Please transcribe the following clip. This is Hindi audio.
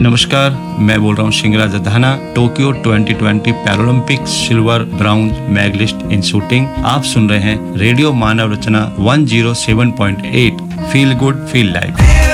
नमस्कार, मैं बोल रहा हूँ Singhraj Adhana. Tokyo 2020 Paralympic silver brown medallist इन शूटिंग। आप सुन रहे हैं रेडियो मानव रचना 107.8 फील गुड फील लाइव।